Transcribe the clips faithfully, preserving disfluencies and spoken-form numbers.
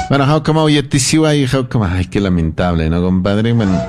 Bueno, how come hoy tisiwa y how come, ay, qué lamentable, ¿no, compadre? Bueno.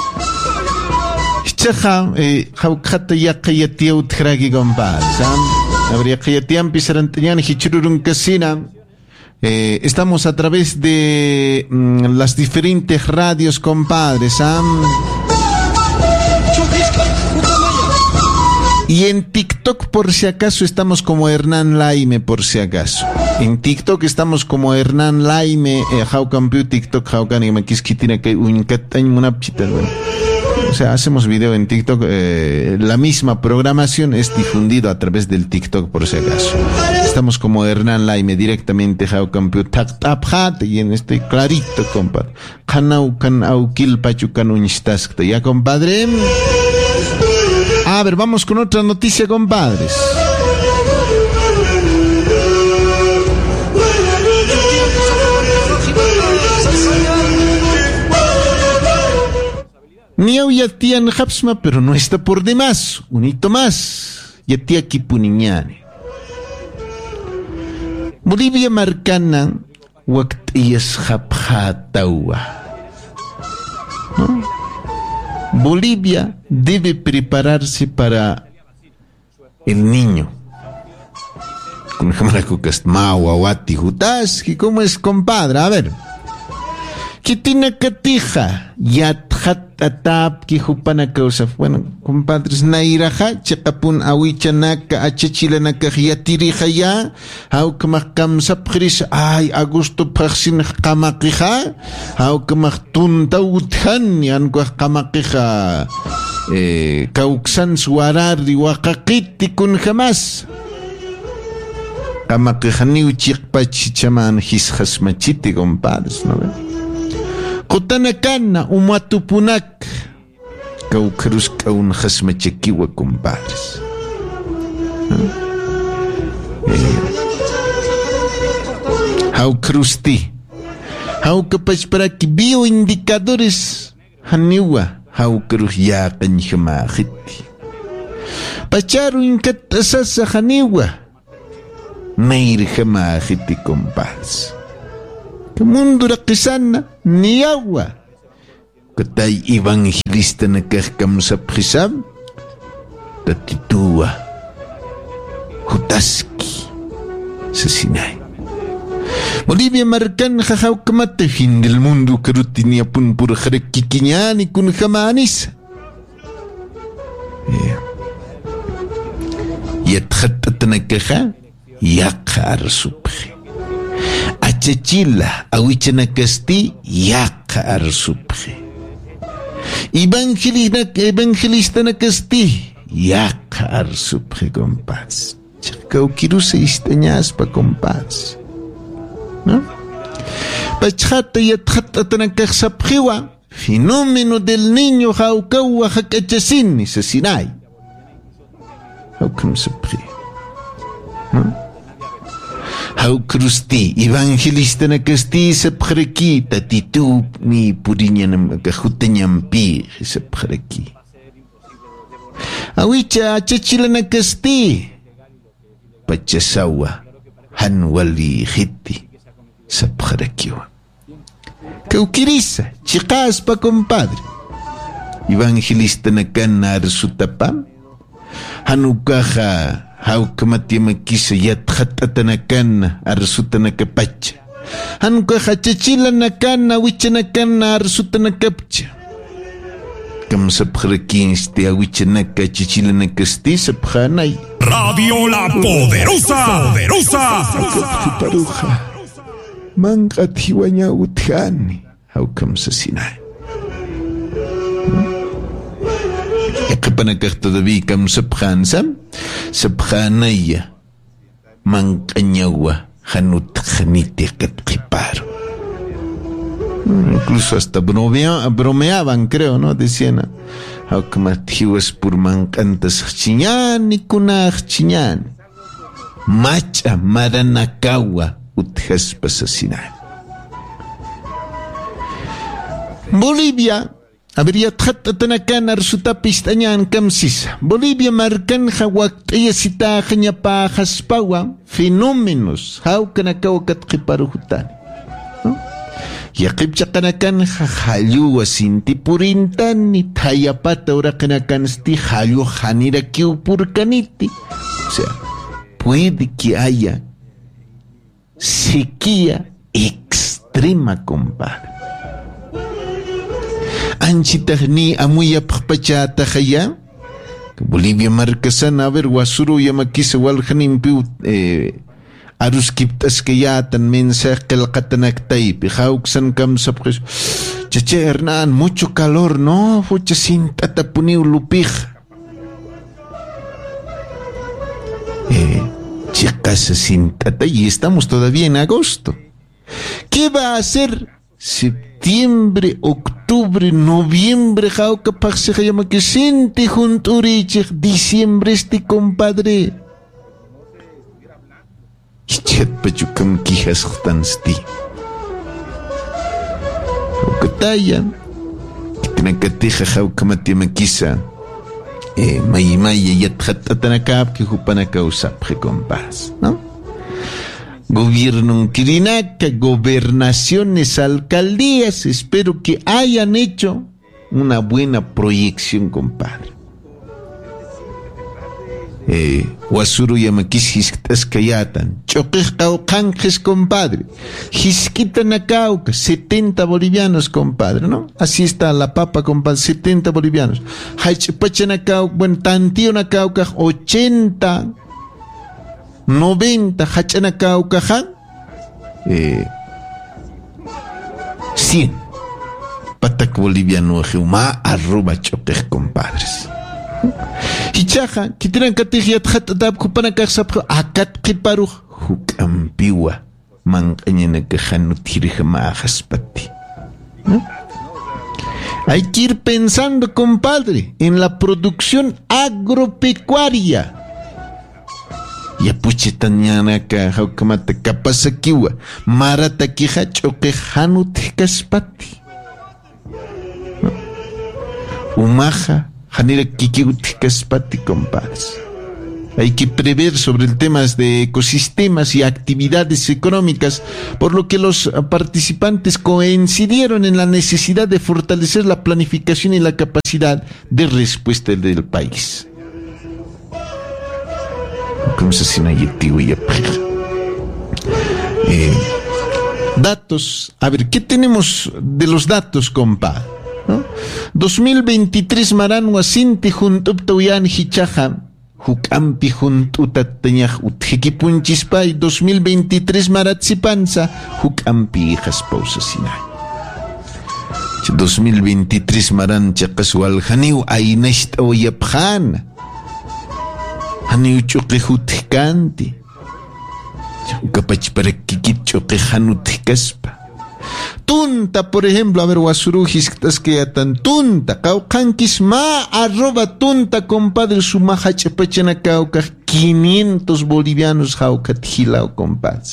Chaja, eh, how kata ya kayatiya utkragi, compadre, ¿sabes? Habría kayatiya pisarantañan hichururun casina. Eh, estamos a través de mm, las diferentes radios, compadres, ¿sabes? Y en TikTok, por si acaso, estamos como Hernán Laime, por si acaso. En TikTok estamos como Hernán Laime, eh, how campeón TikTok, how can you kiskitina que un catañ una pchita, bueno. O sea, hacemos video en TikTok, eh, la misma programación es difundido a través del TikTok, por si acaso. Estamos como Hernán Laime directamente, how campeón tak tap hat, y en este clarito, compadre. Kanau kan au kil pachu kan unistas, ya, compadre. A ver, vamos con otra noticia, compadres. Niau ya tian hapsma, pero no está por demás. Un hito más. Ya tía kipuniñane. Bolivia marcana waktiyas hapjatawa. ¿No? Bolivia debe prepararse para el niño. ¿Cómo es, compadre? A ver. ¿Qué tiene catija? Yatjatatap, que jupana causa. Bueno, compadres, nairaja, chacapun awichanaka, achachilanaka, yatirija ya, au kamakam sapris, ay, agusto paxin kamakija, au kamaktuntawuthan, yan kamakija, eh, kauksan suarari, wakakiti kun jamás. Kamakija ni uchikpachichaman, hisjas machiti, compadres, ¿no ven? Cotanacana, umatupunak, caucarus caun jasmachequiwa, compadres. How crusti, how capaz para que bioindicadores, haniwa, how cruz ya canjamajiti. Pacharu incatasasa haniwa, meir jamajiti, compadres. Que mundo raquisana ni agua. Que tay evangelista na kahkam sa prisam. Tatitúa. Hutaski. Sa Sinay. Bolivia marcan jajaw kamate fin del mundo karutinia pun pura jarakikinyani kun jamanis. Yatjatatana kaja. Yakar supje. Achachila, awichanakasti, yaka arsupje. Evangelista nakasti, yaka arsupje, compadres. Chakaukirusa istañaspa, compadres. ¿No? Pachata y atjata tanakaxapjiwa, fenómeno del niño jaukawa jakachasin, ni se Sinay. Jaukam sapje. ¿No? How crusti, evangelista na casti se preki, tatitu ni purinya na kahutanyampi se preki. Awicha chachila na casti, pachasawa, hanwali hiti se prekiwa. Kaukirisa, chikas pa compadre. Evangelista na kanar sutapam, hanukaha. How kamatiama kisa yatjatatanakan arsutanakapacha. Hanko hachachilanakan awichanakan arsutanakapcha. Kam sapjarakinste awichanaka chichilanakasti sapjanay. Radio La Poderosa. Poderosa. Paruja. Mangatiwaña uthani. How kam sa Sinay. Kapanakak todavía kam sapjansam. Sabjanaya mancañagua janut janite catriparo. Incluso hasta bromea, bromeaban, creo, ¿no? Decían, aucamatiwas por mancantas chiñan y kunaj chiñan. Macha maranakawa utjas pasasinay. Bolivia habría tratanakan arsutapistañan kamsis. Bolivia marcan hawaktiya sita pajas pawa fenómenos haukanakawakat kiparujutan. Yaqipchaqanakan jalluwa sinti purintani tayapata uraqanakansti jallu janira kiupurkaniti. O sea, puede que haya sequía extrema, compadre. Anchitagni amuya pachata jaya. Bolivia marcasana, a ver, Wasuru yamakisa waljanimpiu eh, aruskiptas que ya tan mensaje que la catanaktay, pijauksan kam sapres. Chache Hernán, mucho calor, no, fucha sin tatapuniu lupij. Eh, chicas sin tata, y estamos todavía en agosto. ¿Qué va a hacer septiembre, octubre, noviembre? Jauka paxe llama que siente junturichig diciembre este compadre. Ichat pachukam kijas tansti. Jauka Kitinakatija jauka matiamakisa. Eh, Mayimaya yatjatatanakap que jupanaka usapje compas, ¿no? Gobierno Kirinaca, gobernaciones, alcaldías, espero que hayan hecho una buena proyección, compadre. Eh, Wasuru yamakis histas kayatan, choquej caucanjes, compadre. Hisquita Nacauca, setenta bolivianos, compadre, ¿no? Así está la papa, compadre, setenta bolivianos. Haichpacha Nacauca, bueno, Tantío Nacauca, ochenta. noventa, Hachanacaucaja, eh, cien. Patac boliviano, Jeuma, arroba choquej, compadres. Hichaja, que tiran catejia, tjatadab, cupanacasap, acat kiparu, hukampiwa, mancañana quejano, tirjamajaspati. Hay que ir pensando, compadre, en la producción agropecuaria. Ya puchetañanaka, jaukamata kapasakiwa, maratakiha, choquejano, tikaspati. Umaja, Janira Kikiutikaspati, compadres. Hay que prever sobre el tema de ecosistemas y actividades económicas, por lo que los participantes coincidieron en la necesidad de fortalecer la planificación y la capacidad de respuesta del país. Eh, datos, a ver, ¿qué tenemos de los datos, compadre? ¿No? dos mil veintitrés maranwa sinti juntup uyan hichaja hukampi juntuta teñaj utjikipunchispay dos mil veintitrés maratsipanza hukampi hijas sinay dos mil veintitrés maran chaqaswal haniu aynashta oyapjana haniu chuqi hutkanti kapach para kikit chuqi hanutjikaspa tunta, por ejemplo, a ver, Wasurujis, que ya tan tunta, caucankis ma arroba tunta, compadre, su maja chapachana cauca, quinientos bolivianos jaucat gilao, compadre.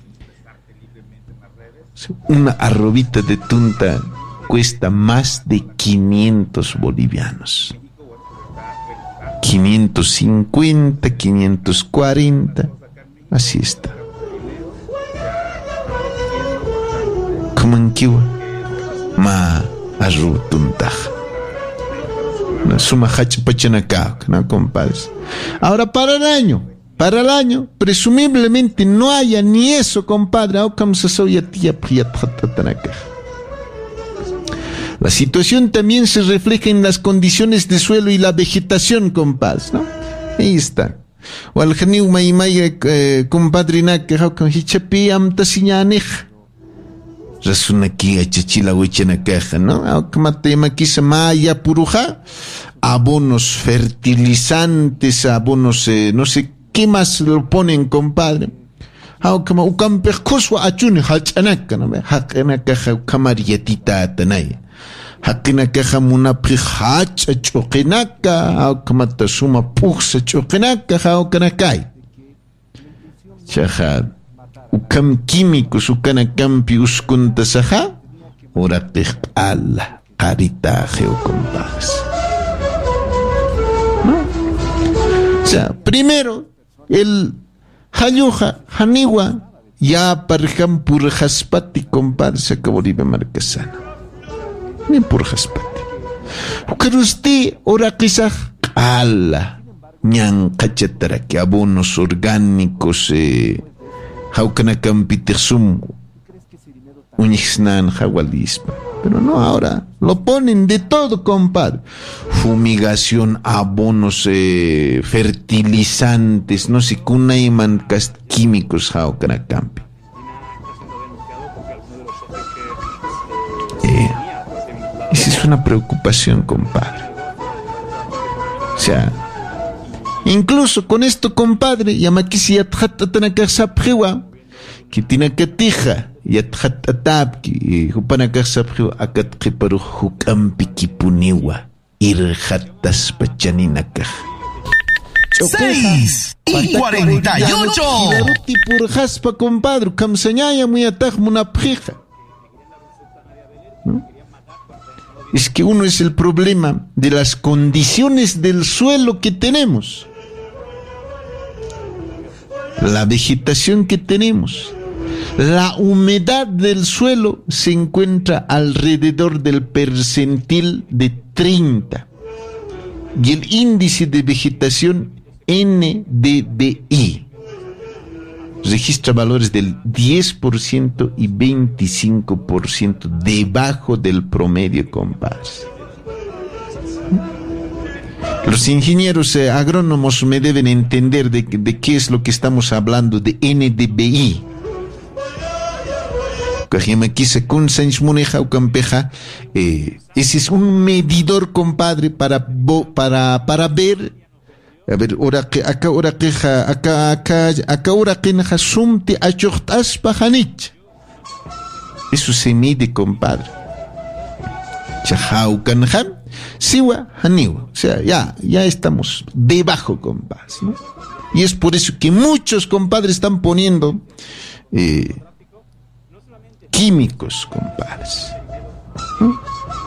Una arrobita de tunta cuesta más de quinientos bolivianos. quinientos cincuenta, quinientos cuarenta, así está. Manquiwa ma arru tuntaj na suma hachpachanaka, ¿no, compadres? Ahora para el año, para el año, presumiblemente no haya ni eso, compadre. La situación también se refleja en las condiciones de suelo y la vegetación, compadres, ¿no? Ahí está. O al geniu maimaya, compadre, na que haukan hichapi amtasiñanej. Rasuna ki achachila huichana caja, ¿no? Kamatema quisa maya puruja, abonos fertilizantes, abonos, eh, no sé qué más lo ponen, compadre. How kama ukampe kuswa achuni hachanaka, ¿no? Hakana caja kamarietita atanaya. Hakina caja munapi hacha chokinaka, how kamata suma puxa chokinaka, how kanakai. Chaja. Ukam químicos ukana campi uskunta saja ora ala carita geo, compadres. ¿No? O sea, primero el hayuja haniwa ya parjam purjaspati, compadre, se acabó Libre Marquesana. Ni purjaspati. Ukarusti, ora quizá, ala, ñan cachatara, que abonos orgánicos, eh, jaukana campitersum, unixnan jawalispa. Pero no, ahora lo ponen de todo, compadre. Fumigación, abonos, eh, fertilizantes, no sé, kunaiman químicos, jaukana campi. Eh, esa es una preocupación, compadre. O sea, incluso con esto, compadre, yamakisi yatjatatanakasapjiwa, que tiene que tija, yatjatatabki, hupanakasapjiwa, akatqiparu hukampi kipuniwa, irjatas pachaninakaj. seis y cuarenta y ocho. Kilaruti purjaspa, compadre, kamsañaya muy ataj munapjija. ¿No? Es que uno es el problema de las condiciones del suelo que tenemos, la vegetación que tenemos, la humedad del suelo se encuentra alrededor del percentil de treinta y el índice de vegetación N D V I registra valores del diez por ciento y veinticinco por ciento debajo del promedio, compadre. Los ingenieros eh, agrónomos me deben entender de, de qué es lo que estamos hablando, de N D V I. Eh, ese es un medidor, compadre, para, para, para ver. A ver, ahora que acá, ahora que acá, acá, acá, ahora que naja sumte achochtas pajanich. Eso se mide, compadre. Chajau canjam, siwa haniwa. O sea, ya, ya estamos debajo, compadre, ¿no? Y es por eso que muchos, compadres, están poniendo eh, químicos, compadres, ¿no?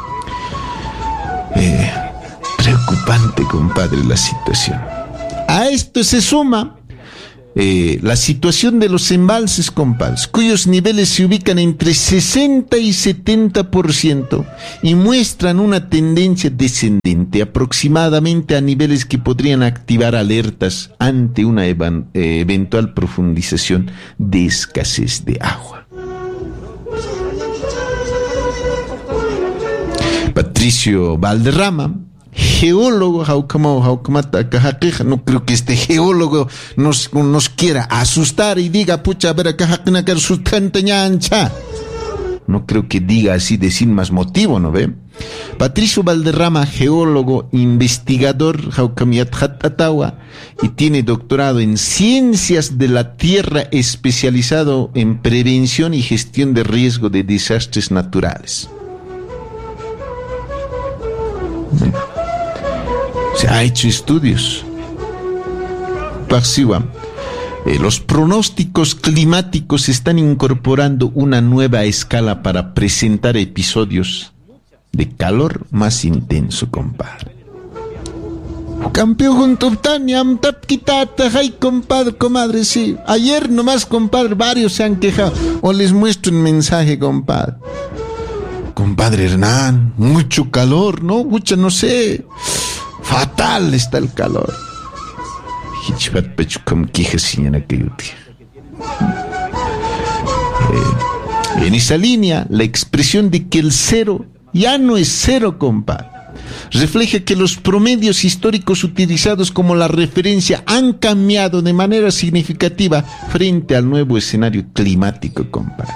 Eh, preocupante, compadre, la situación. A esto se suma eh, la situación de los embalses, compadres, cuyos niveles se ubican entre sesenta y setenta por ciento y muestran una tendencia descendente, aproximadamente a niveles que podrían activar alertas ante una evan- eh, eventual profundización de escasez de agua. Patricio Valderrama, geólogo, no creo que este geólogo nos, nos quiera asustar y diga, pucha, a ver, acá ñancha. No creo que diga así de sin más motivo, ¿no ve? Patricio Valderrama, geólogo, investigador, y tiene doctorado en Ciencias de la Tierra, especializado en prevención y gestión de riesgo de desastres naturales. Se ha hecho estudios. Eh, los pronósticos climáticos están incorporando una nueva escala para presentar episodios de calor más intenso, compadre. Campeón junto a compadre, comadre, sí. Ayer nomás, compadre, varios se han quejado. O les muestro un mensaje, compadre. Compadre Hernán, mucho calor, ¿no? Mucha, no sé. Fatal está el calor. Eh, en esa línea, la expresión de que el cero ya no es cero, compadre, refleja que los promedios históricos utilizados como la referencia han cambiado de manera significativa frente al nuevo escenario climático, compadre.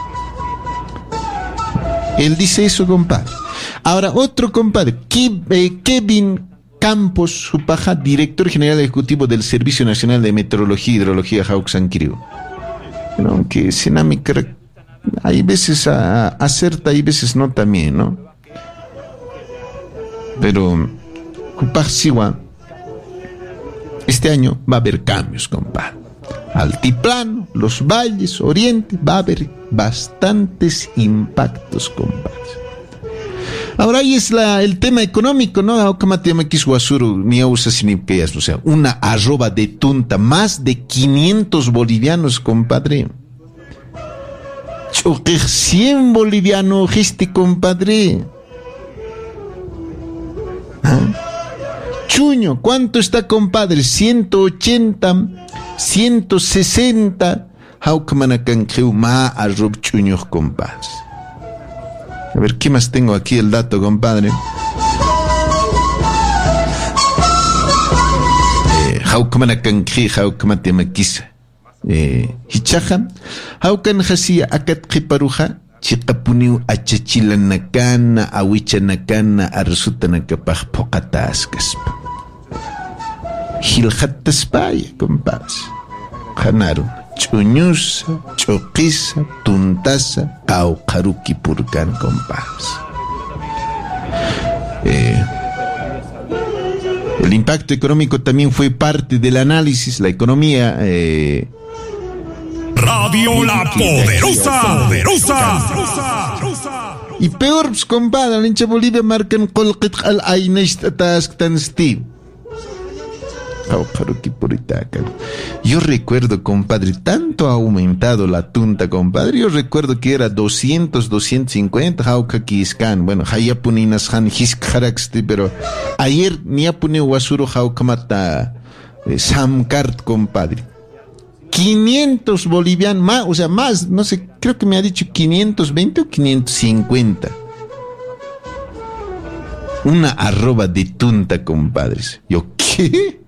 Él dice eso, compadre. Ahora, otro compadre, Kevin Campos Supaja, director general ejecutivo del Servicio Nacional de Meteorología y Hidrología, Jauxan Quiriu. Pero aunque Senamica, hay veces a, acerta, hay veces no también, ¿no? Pero, Cupajsiwa, este año va a haber cambios, compadre. Altiplano, los valles, oriente, va a haber bastantes impactos, compadre. Ahora ahí es la, el tema económico, ¿no? O sea, una arroba de tunta, más de quinientos bolivianos, compadre, Choque cien bolivianos, este compadre. ¿Ah? Chuño, ¿cuánto está, compadre? ciento ochenta, ciento sesenta. Haukamanakan ma arrob chuños, compadre. A ver, ¿qué más tengo aquí el dato, compadre? Haukamanakan ki haukamatemaquisa. Eh, hichaja, haukan hasia akat kiparuja, chiqapuniu achachilanakana, awichanakana, arsutanakapaj pokatascaspa. Hilhattaspaya, compadre. Janaru, chuñusa, choquisa, tuntasa, caucaruki purcan, compadre. Eh, el impacto económico también fue parte del análisis, la economía. Eh, Radio La Poderosa, Poderosa. Y peor, pues, compadre, la hincha Bolivia marcan colqit al ainesh task tan steve. Yo recuerdo, compadre, tanto ha aumentado la tunta, compadre. Yo recuerdo que era doscientos, doscientos cincuenta, jauka kiskan. Bueno, haya puninas han hiskharaksti, pero ayer ni ha pune wasuro jauka mata eh, samkart, compadre. quinientos bolivianos, más, o sea, más, no sé, creo que me ha dicho quinientos veinte o quinientos cincuenta. Una arroba de tunta, compadres. ¿Yo qué?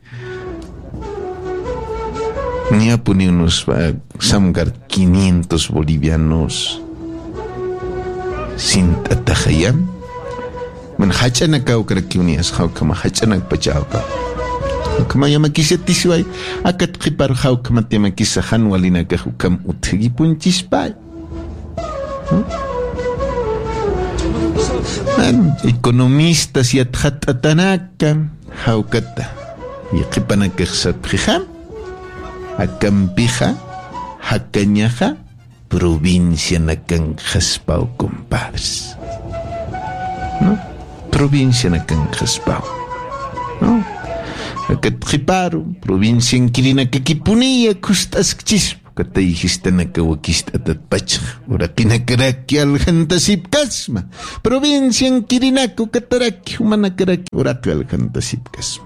Ni ha ponido unos uh, samgar quinientos bolivianos sin atajayam. Bueno, hachanak au creo que unías, haukama hachanak pachauka. Como llama quise tisuay, akat khipar haukama tema kisa hanwalina ka hukam uthigi punchispay. Economistas y athatanaka haukata y khipanaka khsatkham. Acampija, Jacañaja, provincia Nacan Jaspao, compadres. ¿No? Provincia Nacan Jaspao. ¿No? Acatjiparo, provincia en Quirina Caquipunía, Custas Chispo, Catayjista Nacahuaquista Tatpach, Uraquinacaraqui, Aljantasip Casma, provincia en Quirinaco, Cataraqui, Humanacaraqui, Uraque Aljantasip Casma.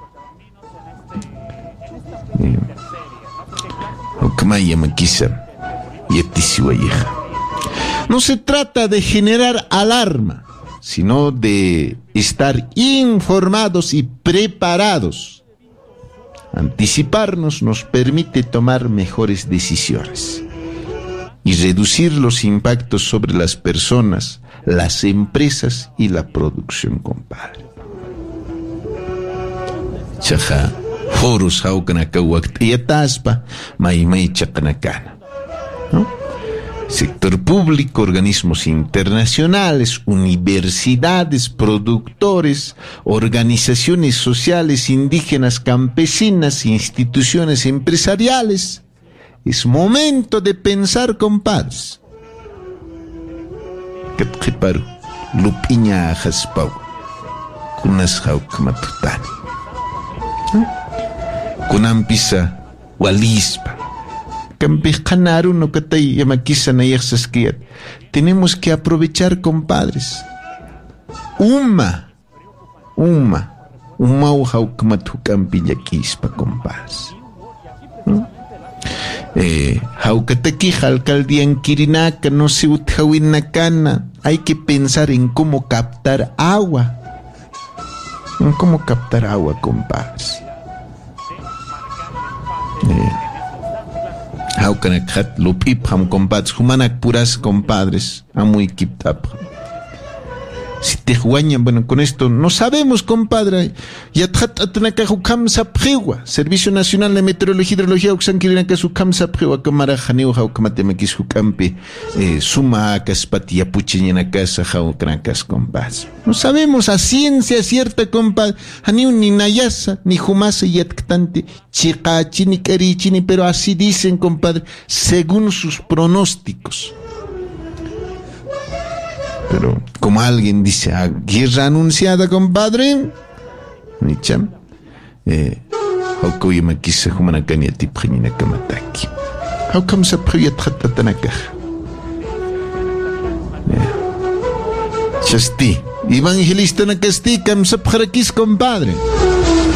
No se trata de generar alarma, sino de estar informados y preparados. Anticiparnos nos permite tomar mejores decisiones y reducir los impactos sobre las personas, las empresas y la producción, compadre. Chaja. Foros haukanaka waktiyataspa, maimai chakanakana. ¿No? Sector público, organismos internacionales, universidades, productores, organizaciones sociales, indígenas, campesinas, instituciones empresariales. Es momento de pensar, compadres. Katjiparu, lupiña ajaspau, kunas haukamatutani. ¿No? Kunampisa walispa campijanaru no katay yamakisa na yaxaskiat. Tenemos que aprovechar, compadres. Uma uma uma haukamatu campillakispa, compadres. ¿No? Eh, haukataki alcaldía en Quirinaca, no se utjawinakana. Hay que pensar en cómo captar agua. En cómo captar agua, compadres. Haukanak hat lupip ham compadres, humanak puras, compadres, amuy kiptap. Si te juañan, bueno, con esto no sabemos, compadre. Yathat atnaka hukam sapjiwa, Servicio Nacional de Meteorología y Hidrología, uxan kirinaka sukam sapjiwa, kamara janeu haukamatemaquis hukampi, suma akaspati yapuchiñanakas haukanakas, compadres. No sabemos a ciencia cierta, compadre, haniu ni nayasa, ni humasa yatkantante, chiqachi ni karichini, pero así dicen, compadre, según sus pronósticos. Pero como alguien dice, ah, guerra anunciada, compadre. Nicham. Eh, Haukoy makisa humanakania tipjinina kamataki. Haukam sa priyat khatatanaka. Chasti. Evangelista na casti, kam sa compadre.